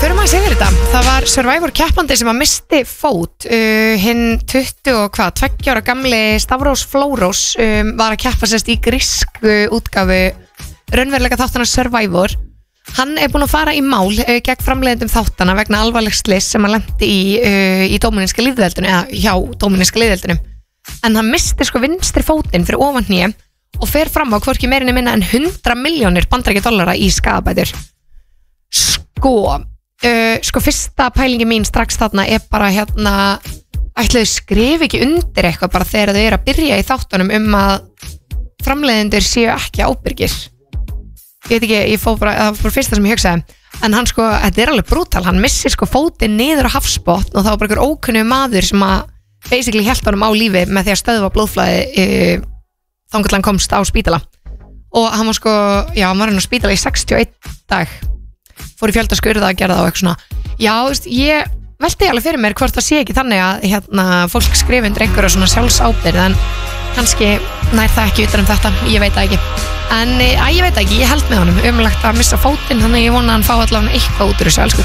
förum að segja þetta. Það var Survivor keppandi sem að misti fót. Hinn 22 ára gamli Stavros Flóros var að keppa sérst í grísku útgáfu raunveruleika þáttana Survivor. Hann búinn að fara í mál gegn framleiðendum þáttana vegna alvarlegs slyss sem hann lenti í dóminíska lýðveldinu eða hjá dóminíska lýðveldinu. En hann misti sko vinstri fótinn fyrir ofan hné og fer fram á hvorki meirinni minna en 100 milljónir bandaríkjadollara í skaðabætur. Sko fyrsta pælingi mín strax þarna bara ætlaðu skrifa ekki undir eitthvað bara þegar þau eru að byrja í þáttunum að framleiðendur séu ekki ábyrgir. Ég veit ekki, það var fyrsta sem ég hugsaði. En hann sko, þetta alveg brútal, hann missir sko fótinn niður á hafsbotn og það var bara einhver ókunnugur maður sem að basically hélt honum á lífi með því að stöðva blóðflæði þangað til hann komst á spítala. Og hann var sko, hann var á spítala í 61 dag. Fór í fjöldaskurða að gera það og eitthvað svona. Já, veist, ég velti alveg fyrir mér hvort það sé ekki þannig að fólk skrifa undir einhverja svona sjálfsábyrgð en kannski nær það ekki utan þetta, ég veit það ekki. En ég veit ekki, ég held með honum, ömurlegt að missa fótinn, þannig ég vona að hann fá allavega eitthvað út úr þessu, elsku